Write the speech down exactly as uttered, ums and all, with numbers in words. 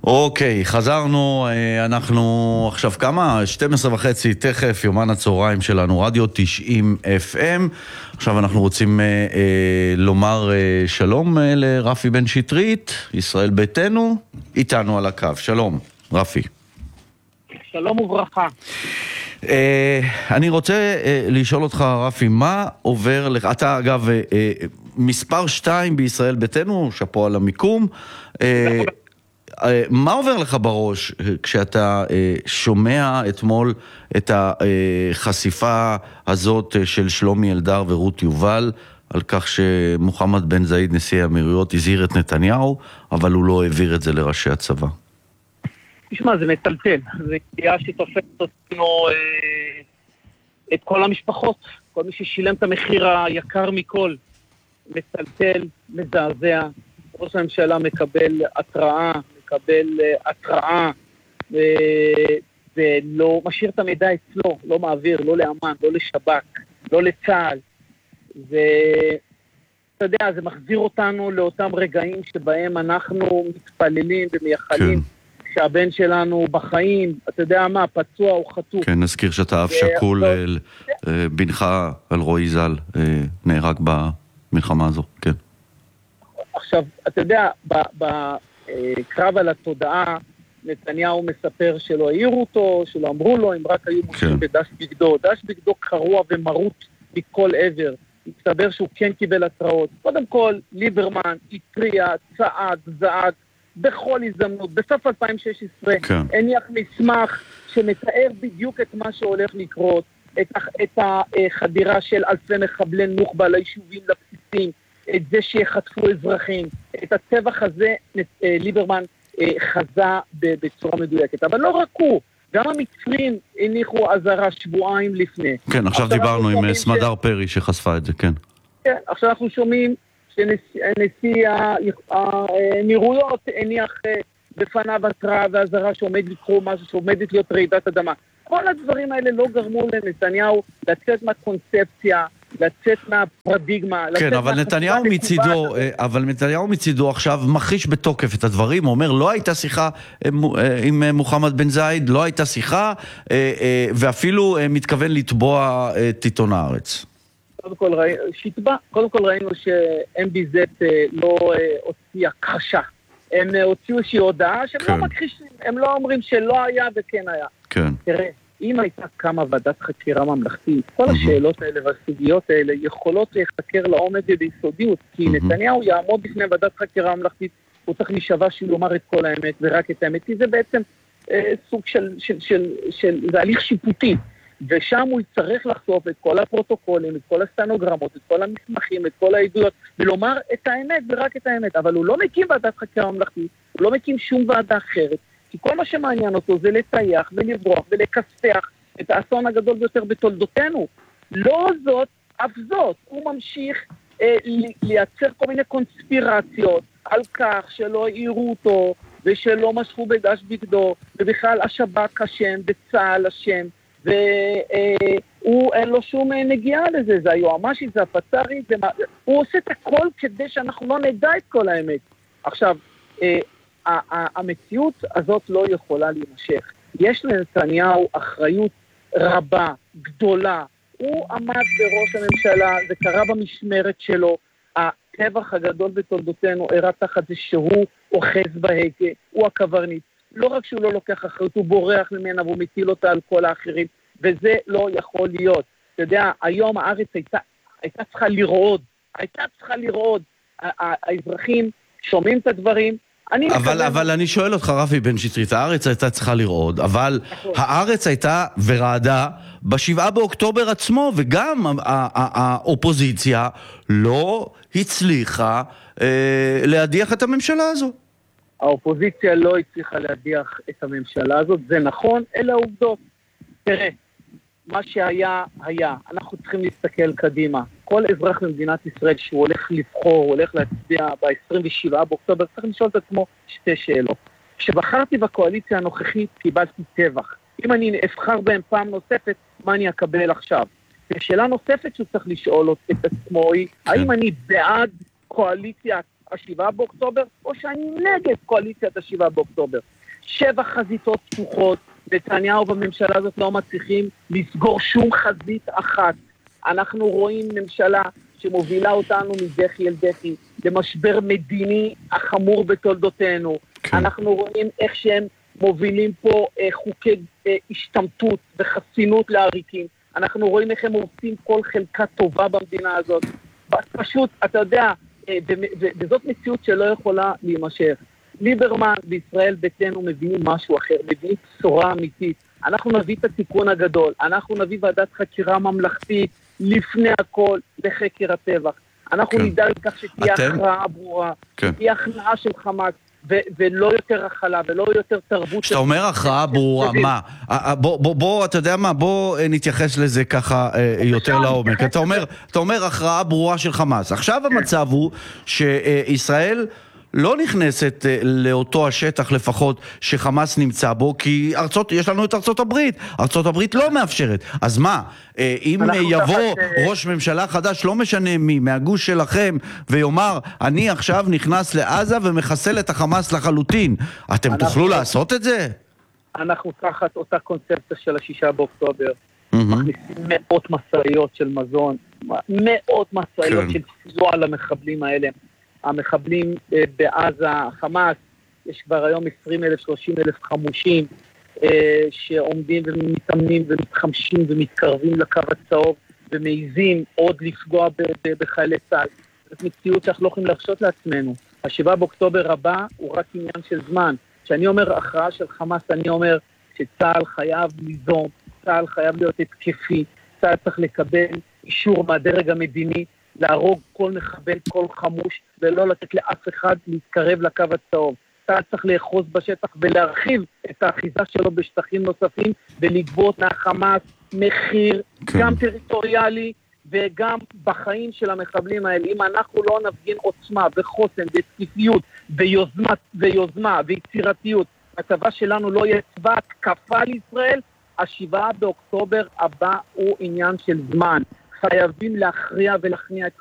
אוקיי, חזרנו, אנחנו עכשיו כמה? שתים עשרה וחצי, תכף, יומן הצהריים שלנו, רדיו תשעים אף אם. עכשיו אנחנו רוצים אה, אה, לומר אה, שלום אה, לרפי בן שטרית, ישראל ביתנו, איתנו על הקו. שלום, רפי. שלום וברכה. אה, אני רוצה אה, לשאול אותך, רפי, מה עובר לך? אתה אגב אה, אה, מספר שתיים בישראל ביתנו, שפו על המיקום. אה, מה עובר לך בראש כשאתה שומע אתמול את החשיפה הזאת של שלומי אלדר ורות יובל על כך שמוחמד בן זאיד נשיא האמירויות הזהיר את נתניהו, אבל הוא לא העביר את זה לראשי הצבא? תשמע, זה מטלטל. זה קריאה שתופסת אותנו אה, את כל המשפחות, כל מי ששילם את המחיר היקר מכל. מטלטל, מזעזע. ראש הממשלה מקבל התראה, מקבל התראה, ולא משאיר את המידע אצלו, לא מעביר, לא לאמן, לא לשב"כ, לא לצה"ל. ואתה יודע, זה מחזיר אותנו לאותם רגעים שבהם אנחנו מתפללים ומייחלים כן. שהבן שלנו בחיים, אתה יודע מה, פצוע או חטוף. כן, נזכיר שאתה אף שקול בנך על רועי ז"ל, נהרג במלחמה הזו, כן. עכשיו, אתה יודע, בקרב על התודעה, נתניהו מספר שלא העירו אותו, שלא אמרו לו, אם רק היו מושים בדש בגדו. דש בגדו קרוע ומרות מכל עבר. מסתבר שהוא כן קיבל התראות. קודם כל, ליברמן התריע, צעד, זעק, בכל הזדמנות. בסוף אלפיים ושש עשרה, כן. הניח מסמך שמתאר בדיוק את מה שהולך לקרות, את, את החדירה של אלפי מחבלי נוח'בה ליישובים, לבסיסים, את זה שיחטפו אזרחים. את הטבח הזה ליברמן חזה בצורה מדויקת. אבל לא רק הוא, גם המצרים הניחו עזרה שבועיים לפני. כן, עכשיו דיברנו עם סמדר פרי שחשפה את זה, כן. כן, עכשיו אנחנו שומעים שנשיא האמירויות הניח בפניו התראה ועזרה שעומד לקרוא משהו שעומדת להיות רעידת אדמה. כל הדברים האלה לא גרמו לנתניהו לצאת מהקונספציה, לצאת מהפרדיגמה. כן, אבל נתניהו מצידו, אבל נתניהו מצידו עכשיו מכחיש בתוקף את הדברים, הוא אומר, לא הייתה שיחה עם מוחמד בן זאיד, לא הייתה שיחה, ואפילו מתכוון לתבוע את עיתון הארץ. קודם כל, שיתבע, קודם כל ראינו ש-אם בי זד לא הוציא הכחשה. הם הוציאו איזושהי הודעה שהם לא מכחישים, הם לא אומרים שלא היה וכן היה. כן. תראה, אם הייתה קמה ועדת חקירה ממלכתית, כל השאלות האלה והסוגיות האלה יכולות להיחקר לעומק וביסודיות, כי נתניהו יעמוד בפני ועדת חקירה ממלכתית, הוא צריך להישבע שהוא לומר את כל האמת ורק את האמת, כי זה בעצם אה, סוג של, של, של, של, זה הליך שיפוטי, ושם הוא יצטרך לחשוף את כל הפרוטוקולים, את כל הסטנוגרמות, את כל המסמכים, את כל העדויות, ולומר את האמת ורק את האמת, אבל הוא לא מקים ועדת חקירה ממלכתית, הוא לא מקים שום ועדה אחרת, כי כל מה שמעניין אותו זה לטייח ולברוח ולכסח את האסון הגדול ביותר בתולדותינו. לא זאת, אף זאת. הוא ממשיך אה, לייצר כל מיני קונספירציות על כך שלא העירו אותו ושלא משכו בדש בגדו, ובכלל השב"כ אשם וצה"ל אשם, והוא אין לו שום נגיעה לזה, זה היועמ"שית, זה הפצ"רית, זה מה... הוא עושה את הכל כדי שאנחנו לא נדע את כל האמת. עכשיו, אה, המציאות הזאת לא יכולה להימשך. יש לנתניהו אחריות רבה, גדולה. הוא עמד בראש הממשלה, זה קרה במשמרת שלו. הטבח הגדול בתולדותינו הראה תחת זה שהוא אוחז בהגה, הוא הקברניט. לא רק שהוא לא לוקח אחריות, הוא בורח ממנה והוא מטיל אותה על כל האחרים, וזה לא יכול להיות. אתה יודע, היום הארץ הייתה, הייתה צריכה לרעוד, הייתה צריכה לרעוד. האזרחים שומעים את הדברים, אבל, אבל אני שואל אותך, רפי בן שטרית, הארץ הייתה צריכה לרעוד, אבל הארץ הייתה ורעדה בשבעה באוקטובר עצמו, וגם האופוזיציה לא הצליחה אה, להדיח את הממשלה הזו. האופוזיציה לא הצליחה להדיח את הממשלה הזאת, זה נכון, אלה העובדות. תראה, מה שהיה, היה. אנחנו צריכים להסתכל קדימה. כל אזרח במדינת ישראל שהוא הולך לבחור, הולך להצביע ב-עשרים ושבעה באוקטובר, צריך לשאול את עצמו שתי שאלות. כשבחרתי בקואליציה הנוכחית, קיבלתי טבח. אם אני אבחר בהם פעם נוספת, מה אני אקבל עכשיו? ושאלה נוספת שהוא צריך לשאול את עצמו היא, האם אני בעד קואליציה השבעה באוקטובר, או שאני נגד קואליציית השבעה באוקטובר. שבע חזיתות פתוחות, נתניהו בממשלה הזאת לא מצליחים לסגור שום חזית אחת. אנחנו רואים ממשלה שמובילה אותנו מדחי אל דחי, למשבר מדיני החמור בתולדותינו. כן. אנחנו רואים איך שהם מובילים פה אה, חוקי אה, השתמטות וחסינות לעריקים. אנחנו רואים איך הם עושים כל חלקה טובה במדינה הזאת. פשוט, אתה יודע, אה, וזאת מציאות שלא יכולה להימשך. ליברמן בישראל ביתנו מביאים משהו אחר, מביאים בשורה אמיתית. אנחנו נביא את התיקון הגדול, אנחנו נביא ועדת חקירה ממלכתית לפני הכל לחקר הטבח. אנחנו כן. נדע לכך שתהיה אתם... הכרעה ברורה, כן. תהיה הכנעה של חמאס, ו- ולא יותר הכלה, ולא יותר תרבות. כשאתה אומר הכרעה ברורה, מה? בוא, בוא, בוא, אתה יודע מה? בוא נתייחס לזה ככה יותר לעומק. אתה אומר, אתה אומר הכרעה ברורה של חמאס. עכשיו המצב הוא שישראל לא נכנסת לאותו השטח לפחות שחמאס נמצא בו, כי ארצות, יש לנו את ארצות הברית. ארצות הברית לא מאפשרת. אז מה? אם יבוא ראש ממשלה חדש, לא משנה מי, מהגוש שלכם, ויאמר, אני עכשיו נכנס לעזה ומחסל את החמאס לחלוטין, אתם תוכלו לעשות את זה? אנחנו תחת אותה קונספציה של השישה באוקטובר. מכניסים מאות מסעיות של מזון, מאות מסעיות של סיוע למחבלים האלה. המחבלים בעזה, חמאס, יש כבר היום עשרים אלף, שלושים אלף חמושים שעומדים ומתאמנים ומתחמשים ומתקרבים לקו הצהוב ומעיזים עוד לפגוע בחיילי צה"ל. זאת מציאות שאנחנו לא יכולים להרשות לעצמנו. השבעה באוקטובר הבא הוא רק עניין של זמן. כשאני אומר הכרעה של חמאס, אני אומר שצה"ל חייב ליזום, צה"ל חייב להיות התקפי, צה"ל צריך לקבל אישור מהדרג המדיני, להרוג כל מחבל, כל חמוש, ולא לתת לאף אחד להתקרב לקו הצהוב. צה"ל צריך לאחוז בשטח ולהרחיב את האחיזה שלו בשטחים נוספים, ולגבות מהחמאס מחיר, כן. גם טריטוריאלי, וגם בחיים של המחבלים האלה. אם אנחנו לא נפגין עוצמה וחוסן ותקיפיות ויוזמה, ויוזמה ויצירתיות, הצבא שלנו לא יהיה צבא התקפה לישראל, השבעה באוקטובר הבא הוא עניין של זמן. חייבים להכריע ולהכניע את